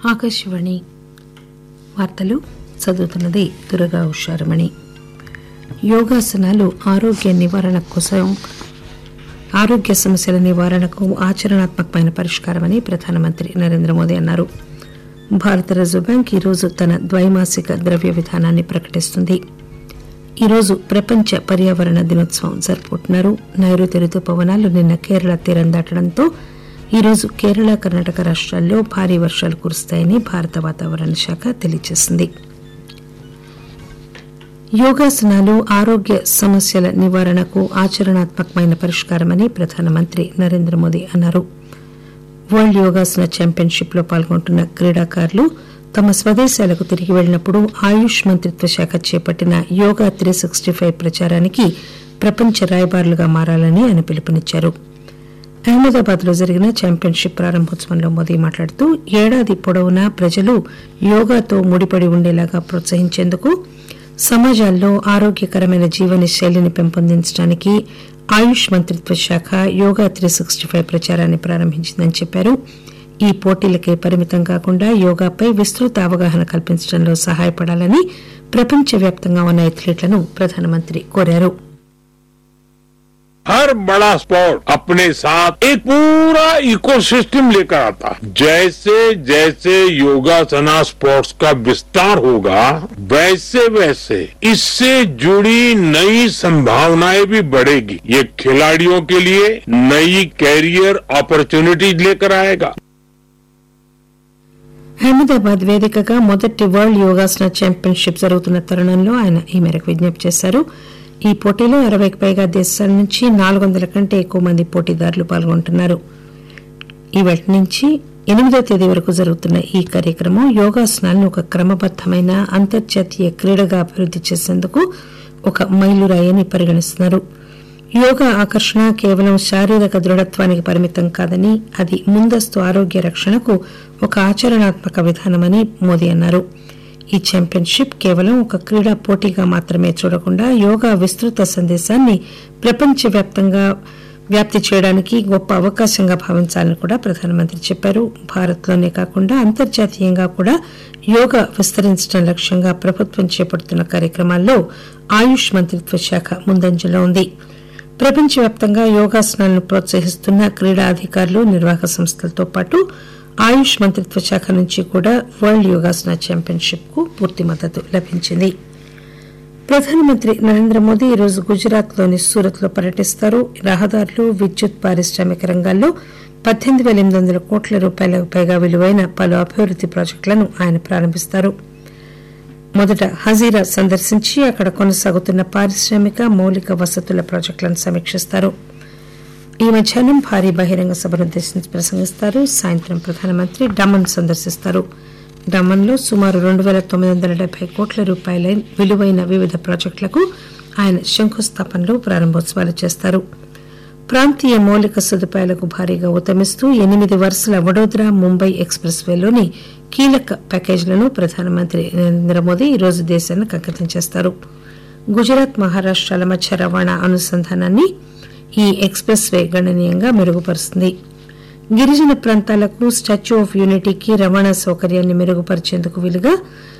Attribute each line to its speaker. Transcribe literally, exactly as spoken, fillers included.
Speaker 1: ఆకాశవాణి వార్తలు చదువుతున్నది దుర్గా ఉషారమణి. యోగాసనాలు ఆరోగ్య నివారణ కోసం ఆరోగ్య సమస్యల నివారణకు ఆచరణాత్మకమైన పరిష్కారమని ప్రధానమంత్రి నరేంద్ర మోదీ అన్నారు. భారత రిజర్వ్ బ్యాంక్ ఈరోజు తన ద్వైమాసిక ద్రవ్య విధానాన్ని ప్రకటిస్తుంది. ఈరోజు ప్రపంచ పర్యావరణ దినోత్సవం జరుపుకుంటున్నారు. నైరుతి రుతుపవనాలు నిన్న కేరళ తీరం దాటడంతో ఈరోజు కేరళ, కర్ణాటక రాష్ట్రాల్లో భారీ వర్షాలు కురుస్తాయని భారత వాతావరణ శాఖ తెలియజేసింది. యోగాసనాలు ఆరోగ్య సమస్యల నివారణకు ఆచరణాత్మకమైన పరిష్కారమని ప్రధానమంత్రి నరేంద్ర మోదీ అన్నారు. వరల్డ్ యోగాసన ఛాంపియన్షిప్ లో పాల్గొంటున్న క్రీడాకారులు తమ స్వదేశాలకు తిరిగి వెళ్లినప్పుడు ఆయుష్ మంత్రిత్వ శాఖ చేపట్టిన యోగా త్రీ సిక్స్టీ ఫైవ్ ప్రచారానికి ప్రపంచ రాయబారులుగా మారాలని ఆయన పిలుపునిచ్చారు. అహ్మదాబాద్ లో జరిగిన ఛాంపియన్షిప్ ప్రారంభోత్సవంలో మోదీ మాట్లాడుతూ ఏడాది పొడవునా ప్రజలు యోగాతో ముడిపడి ఉండేలాగా ప్రోత్సహించేందుకు, సమాజాల్లో ఆరోగ్యకరమైన జీవన శైలిని పెంపొందించడానికి ఆయుష్ మంత్రిత్వ శాఖ యోగా త్రీ సిక్స్టీ ఫైవ్ ప్రచారాన్ని ప్రారంభించిందని చెప్పారు. ఈ పోటీలకే పరిమితం కాకుండా యోగాపై విస్తృత అవగాహన కల్పించడంలో సహాయపడాలని ప్రపంచవ్యాప్తంగా ఉన్న ఎథ్లీట్లను ప్రధానమంత్రి కోరారు.
Speaker 2: हर बड़ा स्पोर्ट अपने साथ एक पूरा इकोसिस्टम लेकर आता है. जैसे जैसे योगासना स्पोर्ट्स का विस्तार होगा, वैसे वैसे इससे जुड़ी नई संभावनाएं भी बढ़ेगी. ये खिलाड़ियों के लिए नई कैरियर अपॉर्चुनिटीज लेकर आएगा.
Speaker 1: అహ్మదాబాద్ వేదికగా మొదటి వరల్డ్ యోగాసన ఛాంపియన్షిప్ జరుగుతున్న తరుణంలో ఆయన ఈ మేరకు విజ్ఞప్తి చేశారు. ఈ పోటీలో అరవైకి పైగా దేశాల నుంచి నాలుగు వందల కంటే ఎక్కువ మంది పోటీదారులు పాల్గొంటున్నారు. ఈవేళ నుంచి ఎనిమిదో తేదీ వరకు జరుగుతున్న ఈ కార్యక్రమం యోగాసనాలను ఒక క్రమబద్దమైన అంతర్జాతీయ క్రీడగా అభివృద్ది చేసేందుకు ఒక మైలురాయని పరిగణిస్తున్నారు. యోగా ఆకర్షణ కేవలం శారీరక దృఢత్వానికి పరిమితం కాదని, అది ముందస్తు ఆరోగ్య రక్షణకు ఒక ఆచరణాత్మక విధానమని మోదీ అన్నారు. ఈ ఛాంపియన్షిప్ కేవలం ఒక క్రీడా పోటీగా మాత్రమే చూడకుండా యోగా విస్తృత సందేశాన్ని ప్రపంచవ్యాప్తంగా వ్యాప్తి చేయడానికి గొప్ప అవకాశంగా భావించాలని కూడా ప్రధానమంత్రి చెప్పారు. భారత్లోనే కాకుండా అంతర్జాతీయంగా కూడా యోగా విస్తరించడం లక్ష్యంగా ప్రభుత్వం చేపడుతున్న కార్యక్రమాల్లో ఆయుష్ మంత్రిత్వ శాఖ ముందంజలో ఉంది. ప్రపంచవ్యాప్తంగా యోగాసనాలను ప్రోత్సహిస్తున్న క్రీడా అధికారులు, నిర్వాహక సంస్థలతో పాటు ఆయుష్ మంత్రిత్వ శాఖ నుంచి కూడా వరల్డ్ యోగాసన ఛాంపియన్షిప్ కు పూర్తి మద్దతు లభించింది. ప్రధానమంత్రి నరేంద్ర మోదీ ఈరోజు గుజరాత్ లోని సూరత్ లో పర్యటిస్తారు. రహదారులు, విద్యుత్, పారిశ్రామిక రంగాల్లో పద్దెనిమిది పేల ఎనిమిది వందల కోట్ల రూపాయలకు పైగా విలువైన పలు అభివృద్ది ప్రాజెక్టులను ఆయన ప్రారంభిస్తారు. మొదట హజీరా సందర్శించి అక్కడ కొనసాగుతున్న పారిశ్రామిక మౌలిక వసతుల ప్రాజెక్టులను సమీక్షిస్తారు. ఈ మధ్యాహ్నం భారీ బహిరంగ సభను ఉద్దేశించి ప్రసంగిస్తారు. సాయంత్రం ప్రధానమంత్రి డమన్ సందర్శిస్తారు. డమన్ లో సుమారు రెండు పేల తొమ్మిది వందల డెబ్బై కోట్ల రూపాయల విలువైన వివిధ ప్రాజెక్టులకు ఆయన శంకుస్థాపనలు, ప్రారంభోత్సవాలు చేస్తారు. ప్రాంతీయ మౌలిక సదుపాయాలకు భారీగా ఊతమిస్తూ ఎనిమిది వరుసల వడోదరా ముంబై ఎక్స్ప్రెస్ వేలోని కీలక ప్యాకేజీలను ప్రధానమంత్రి నరేంద్ర మోదీ ఈరోజు దేశానికి అంకితం చేస్తారు. గుజరాత్, మహారాష్ట్రాల మధ్య రవాణా అనుసంధానాన్ని ఈ ఎక్స్ప్రెస్ వే గణనీయంగా మెరుగుపరుస్తుంది. గిరిజన ప్రాంతాలకు స్టాచ్యూ ఆఫ్ యూనిటీకి రవాణా సౌకర్యాన్ని మెరుగుపరిచేందుకు వీలుగా